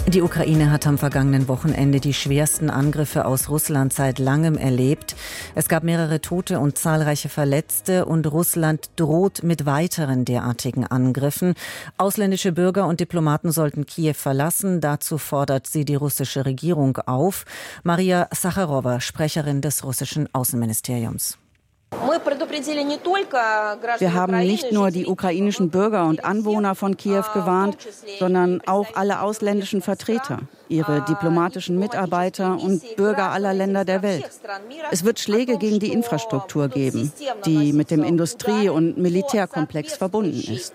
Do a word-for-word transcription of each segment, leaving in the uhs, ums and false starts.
Die Ukraine hat am vergangenen Wochenende die schwersten Angriffe aus Russland seit langem erlebt. Es gab mehrere Tote und zahlreiche Verletzte und Russland droht mit weiteren derartigen Angriffen. Ausländische Bürger und Diplomaten sollten Kiew verlassen. Dazu fordert sie die russische Regierung auf. Maria Sacharowa, Sprecherin des russischen Außenministeriums. Wir haben nicht nur die ukrainischen Bürger und Anwohner von Kiew gewarnt, sondern auch alle ausländischen Vertreter, ihre diplomatischen Mitarbeiter und Bürger aller Länder der Welt. Es wird Schläge gegen die Infrastruktur geben, die mit dem Industrie- und Militärkomplex verbunden ist.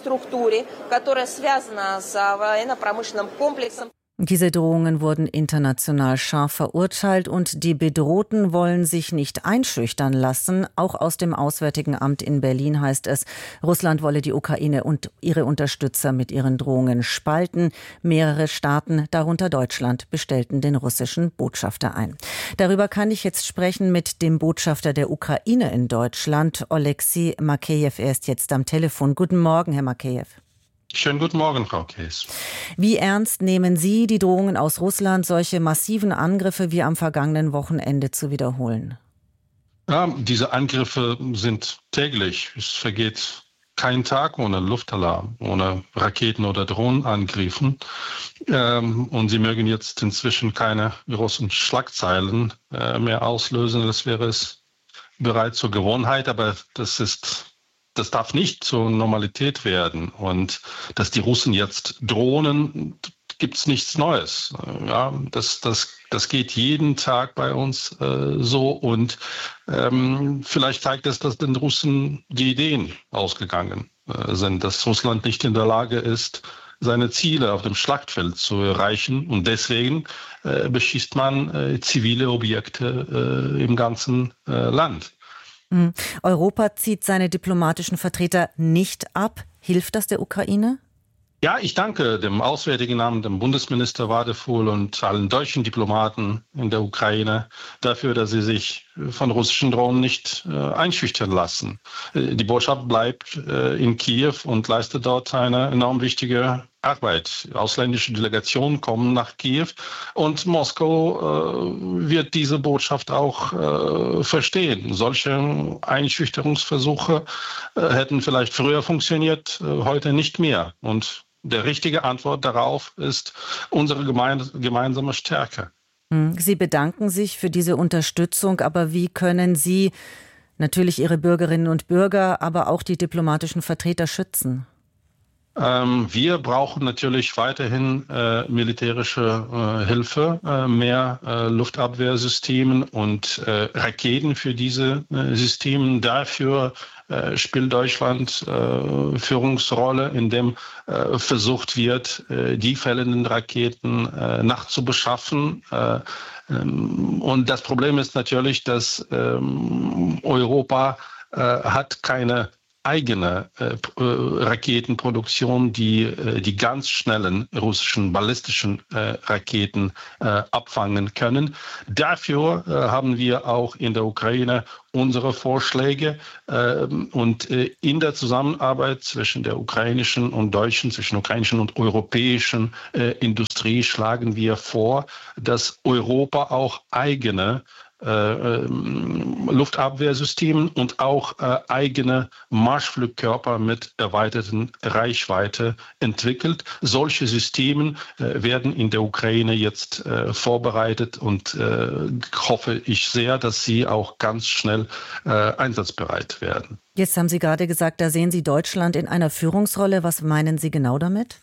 Diese Drohungen wurden international scharf verurteilt und die Bedrohten wollen sich nicht einschüchtern lassen. Auch aus dem Auswärtigen Amt in Berlin heißt es, Russland wolle die Ukraine und ihre Unterstützer mit ihren Drohungen spalten. Mehrere Staaten, darunter Deutschland, bestellten den russischen Botschafter ein. Darüber kann ich jetzt sprechen mit dem Botschafter der Ukraine in Deutschland, Oleksiy Makejew. Er ist jetzt am Telefon. Guten Morgen, Herr Makejew. Schönen guten Morgen, Frau Käs. Wie ernst nehmen Sie die Drohungen aus Russland, solche massiven Angriffe wie am vergangenen Wochenende zu wiederholen? Ja, diese Angriffe sind täglich. Es vergeht kein Tag ohne Luftalarm, ohne Raketen- oder Drohnenangriffen. Ähm, und sie mögen jetzt inzwischen keine großen Schlagzeilen äh, mehr auslösen. Das wäre es bereits zur Gewohnheit, aber das ist Das darf nicht zur Normalität werden. Und dass die Russen jetzt drohen, gibt's nichts Neues. Ja, das, das, das geht jeden Tag bei uns äh, so. Und ähm, vielleicht zeigt es, dass den Russen die Ideen ausgegangen äh, sind, dass Russland nicht in der Lage ist, seine Ziele auf dem Schlachtfeld zu erreichen. Und deswegen äh, beschießt man äh, zivile Objekte äh, im ganzen äh, Land. Europa zieht seine diplomatischen Vertreter nicht ab. Hilft das der Ukraine? Ja, ich danke dem Auswärtigen Amt, dem Bundesminister Wadefuhl und allen deutschen Diplomaten in der Ukraine dafür, dass sie sich von russischen Drohnen nicht äh, einschüchtern lassen. Äh, die Botschaft bleibt äh, in Kiew und leistet dort eine enorm wichtige Arbeit. Ausländische Delegationen kommen nach Kiew und Moskau äh, wird diese Botschaft auch äh, verstehen. Solche Einschüchterungsversuche äh, hätten vielleicht früher funktioniert, äh, heute nicht mehr. Und der richtige Antwort darauf ist unsere gemein- gemeinsame Stärke. Sie bedanken sich für diese Unterstützung, aber wie können Sie natürlich Ihre Bürgerinnen und Bürger, aber auch die diplomatischen Vertreter schützen? Ähm, wir brauchen natürlich weiterhin äh, militärische äh, Hilfe, äh, mehr äh, Luftabwehrsystemen und äh, Raketen für diese äh, Systeme. Dafür äh, spielt Deutschland äh, Führungsrolle, indem äh, versucht wird, äh, die fällenden Raketen äh, nachzubeschaffen. Äh, ähm, und das Problem ist natürlich, dass ähm, Europa äh, hat keine eigene äh, Raketenproduktion, die äh, die ganz schnellen russischen ballistischen äh, Raketen äh, abfangen können. Dafür äh, haben wir auch in der Ukraine unsere Vorschläge äh, und äh, in der Zusammenarbeit zwischen der ukrainischen und deutschen, zwischen ukrainischen und europäischen äh, Industrie schlagen wir vor, dass Europa auch eigene Äh, Luftabwehrsystemen und auch äh, eigene Marschflugkörper mit erweiterten Reichweite entwickelt. Solche Systeme äh, werden in der Ukraine jetzt äh, vorbereitet und äh, hoffe ich sehr, dass sie auch ganz schnell äh, einsatzbereit werden. Jetzt haben Sie gerade gesagt, da sehen Sie Deutschland in einer Führungsrolle. Was meinen Sie genau damit?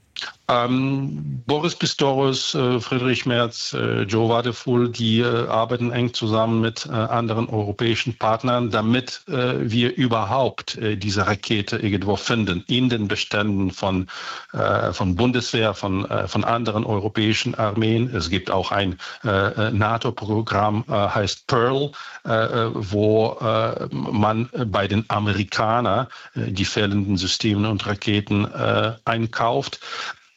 Ähm, Boris Pistorius, äh, Friedrich Merz, äh, Joe Wadefuhl, die äh, arbeiten eng zusammen mit äh, anderen europäischen Partnern, damit äh, wir überhaupt äh, diese Rakete irgendwo finden in den Beständen von, äh, von Bundeswehr, von, äh, von anderen europäischen Armeen. Es gibt auch ein äh, NATO-Programm, äh, heißt Pearl, äh, wo äh, man bei den Amerikanern äh, die fehlenden Systeme und Raketen äh, einkauft.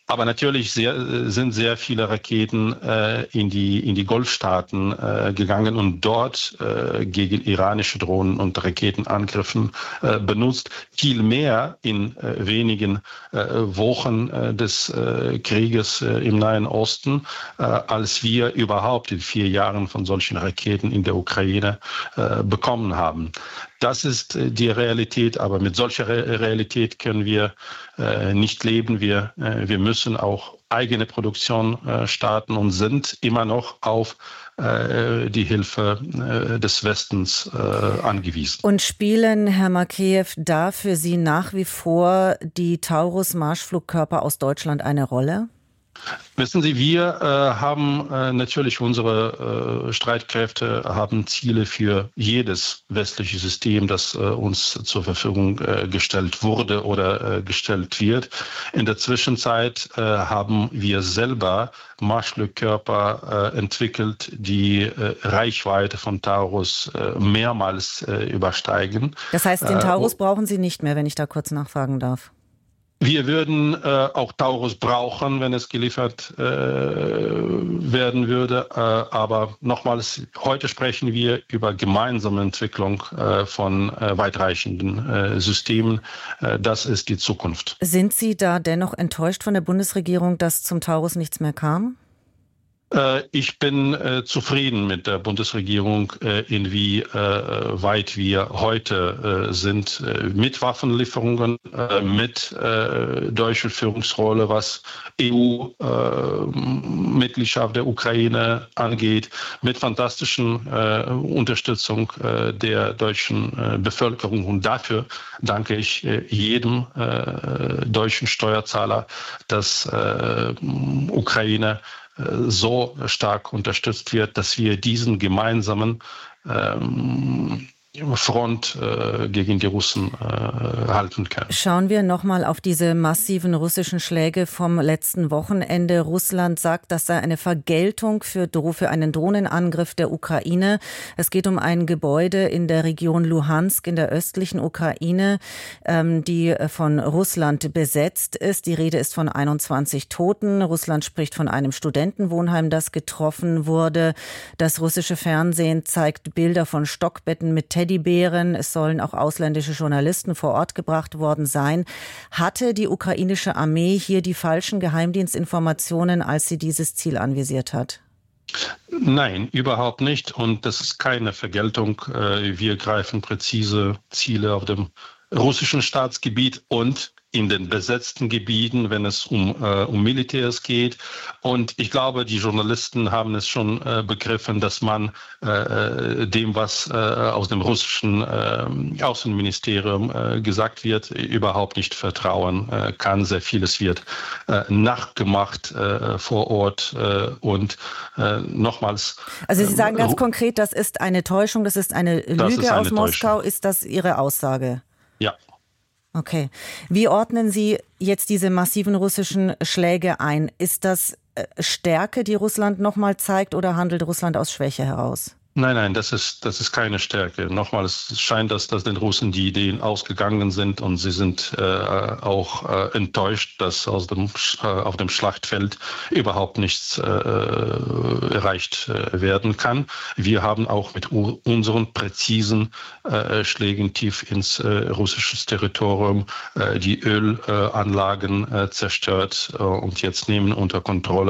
Aber natürlich sehr, sind sehr viele Raketen äh, in die, in die Golfstaaten äh, gegangen und dort äh, gegen iranische Drohnen und Raketenangriffen äh, benutzt. Viel mehr in äh, wenigen äh, Wochen äh, des äh, Krieges äh, im Nahen Osten, äh, als wir überhaupt in vier Jahren von solchen Raketen in der Ukraine äh, bekommen haben. Das ist äh, die Realität, aber mit solcher Re- Realität können wir äh, nicht leben. Wir, äh, wir müssen auch eigene Produktion äh, starten und sind immer noch auf äh, die Hilfe äh, des Westens äh, angewiesen. Und spielen, Herr Makeyev, da für Sie nach wie vor die Taurus-Marschflugkörper aus Deutschland eine Rolle? Wissen Sie, wir äh, haben äh, natürlich unsere äh, Streitkräfte haben Ziele für jedes westliche System, das äh, uns zur Verfügung äh, gestellt wurde oder äh, gestellt wird. In der Zwischenzeit äh, haben wir selber Marschflugkörper äh, entwickelt, die äh, Reichweite von Taurus äh, mehrmals äh, übersteigen. Das heißt, den Taurus äh, brauchen Sie nicht mehr, wenn ich da kurz nachfragen darf. Wir würden äh, auch Taurus brauchen, wenn es geliefert äh, werden würde. Äh, aber nochmals, heute sprechen wir über gemeinsame Entwicklung äh, von äh, weitreichenden äh, Systemen. Äh, das ist die Zukunft. Sind Sie da dennoch enttäuscht von der Bundesregierung, dass zum Taurus nichts mehr kam? Ich bin äh, zufrieden mit der Bundesregierung, äh, in wie äh, weit wir heute äh, sind äh, mit Waffenlieferungen, äh, mit äh, deutscher Führungsrolle, was E U-Mitgliedschaft äh, der Ukraine angeht, mit fantastischen äh, Unterstützung äh, der deutschen äh, Bevölkerung. Und dafür danke ich äh, jedem äh, deutschen Steuerzahler, dass äh, Ukraine so stark unterstützt wird, dass wir diesen gemeinsamen ähm, Front äh, gegen die Russen äh, halten können. Schauen wir nochmal auf diese massiven russischen Schläge vom letzten Wochenende. Russland sagt, das sei eine Vergeltung für, für einen Drohnenangriff der Ukraine. Es geht um ein Gebäude in der Region Luhansk in der östlichen Ukraine, ähm, die von Russland besetzt ist. Die Rede ist von einundzwanzig Toten. Russland spricht von einem Studentenwohnheim, das getroffen wurde. Das russische Fernsehen zeigt Bilder von Stockbetten mit Teddybären. Es sollen auch ausländische Journalisten vor Ort gebracht worden sein. Hatte die ukrainische Armee hier die falschen Geheimdienstinformationen, als sie dieses Ziel anvisiert hat? Nein, überhaupt nicht. Und das ist keine Vergeltung. Wir greifen präzise Ziele auf dem russischen Staatsgebiet und in den besetzten Gebieten, wenn es um, äh, um Militärs geht. Und ich glaube, die Journalisten haben es schon äh, begriffen, dass man äh, dem, was äh, aus dem russischen äh, Außenministerium äh, gesagt wird, überhaupt nicht vertrauen äh, kann. Sehr vieles wird äh, nachgemacht äh, vor Ort. Äh, und äh, nochmals... Also Sie sagen ganz äh, konkret, das ist eine Täuschung, das ist eine Lüge ist eine aus Moskau. Täuschung. Ist das Ihre Aussage? Ja. Okay. Wie ordnen Sie jetzt diese massiven russischen Schläge ein? Ist das Stärke, die Russland nochmal zeigt, oder handelt Russland aus Schwäche heraus? Nein, nein, das ist, das ist keine Stärke. Nochmal, es scheint, dass, dass den Russen die Ideen ausgegangen sind und sie sind äh, auch äh, enttäuscht, dass aus dem, äh, auf dem Schlachtfeld überhaupt nichts äh, erreicht äh, werden kann. Wir haben auch mit u- unseren präzisen äh, Schlägen tief ins äh, russische Territorium äh, die Ölanlagen äh, zerstört äh, und jetzt nehmen unter Kontrolle